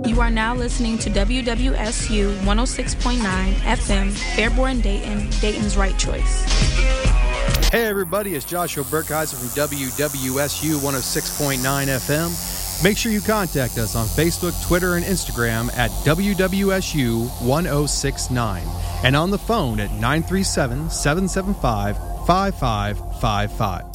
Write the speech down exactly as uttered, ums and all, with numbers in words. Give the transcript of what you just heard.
You are now listening to W W S U one oh six point nine F M, Fairborn, Dayton, Dayton's right choice. Hey everybody, it's Joshua Burkheiser from W W S U one oh six point nine F M. Make sure you contact us on Facebook, Twitter, and Instagram at W W S U one oh six nine and on the phone at nine three seven, seven seven five, five five five five.